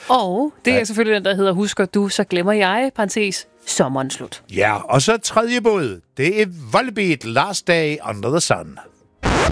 Og det er selvfølgelig den, der hedder Husker du, så glemmer jeg, parentes, sommeren slut. Ja, og så tredje båd. Det er Volbeat Last Day Under the Sun.